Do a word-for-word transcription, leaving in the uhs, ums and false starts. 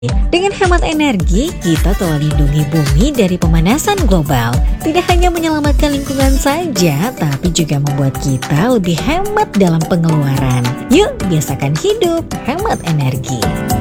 Dengan hemat energi, kita telah lindungi bumi dari pemanasan global. Tidak hanya menyelamatkan lingkungan saja, tapi juga membuat kita lebih hemat dalam pengeluaran. Yuk, biasakan hidup hemat energi.